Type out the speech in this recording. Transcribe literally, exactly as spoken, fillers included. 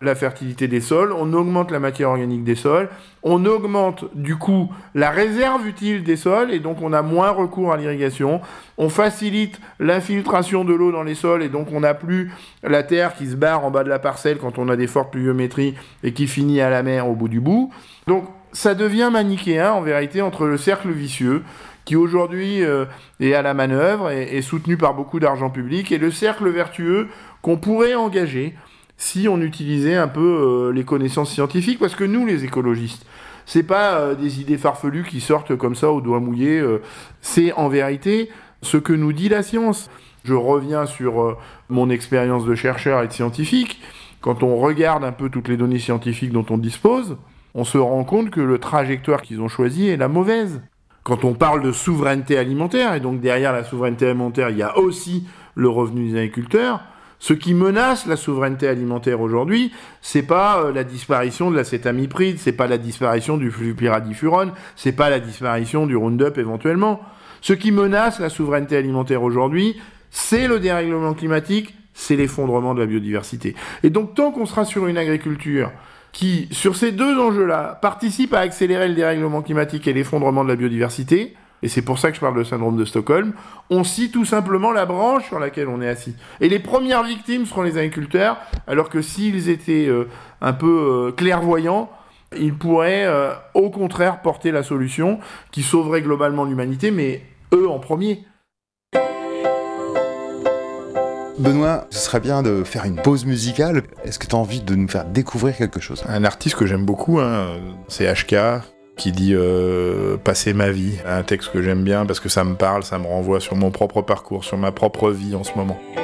la fertilité des sols, on augmente la matière organique des sols, on augmente du coup la réserve utile des sols et donc on a moins recours à l'irrigation, on facilite l'infiltration de l'eau dans les sols et donc on n'a plus la terre qui se barre en bas de la parcelle quand on a des fortes pluviométries et qui finit à la mer au bout du bout. Donc ça devient manichéen en vérité entre le cercle vicieux qui aujourd'hui euh, est à la manœuvre et est soutenu par beaucoup d'argent public et le cercle vertueux qu'on pourrait engager si on utilisait un peu euh, les connaissances scientifiques, parce que nous, les écologistes, c'est pas euh, des idées farfelues qui sortent comme ça au doigt mouillé, euh, c'est en vérité ce que nous dit la science. Je reviens sur euh, mon expérience de chercheur et de scientifique. Quand on regarde un peu toutes les données scientifiques dont on dispose, on se rend compte que le trajectoire qu'ils ont choisi est la mauvaise. Quand on parle de souveraineté alimentaire, et donc derrière la souveraineté alimentaire, il y a aussi le revenu des agriculteurs, ce qui menace la souveraineté alimentaire aujourd'hui, c'est pas euh, la disparition de l'acétamipride, c'est pas la disparition du flupiradifurone, c'est pas la disparition du Roundup éventuellement. Ce qui menace la souveraineté alimentaire aujourd'hui, c'est le dérèglement climatique, c'est l'effondrement de la biodiversité. Et donc tant qu'on sera sur une agriculture qui, sur ces deux enjeux-là, participe à accélérer le dérèglement climatique et l'effondrement de la biodiversité, et c'est pour ça que je parle de syndrome de Stockholm, on scie tout simplement la branche sur laquelle on est assis. Et les premières victimes seront les agriculteurs, alors que s'ils étaient euh, un peu euh, clairvoyants, ils pourraient euh, au contraire porter la solution qui sauverait globalement l'humanité, mais eux en premier. Benoît, ce serait bien de faire une pause musicale. Est-ce que tu as envie de nous faire découvrir quelque chose ? Un artiste que j'aime beaucoup, hein, c'est H K, qui dit euh, « Passer ma vie », un texte que j'aime bien parce que ça me parle, ça me renvoie sur mon propre parcours, sur ma propre vie en ce moment.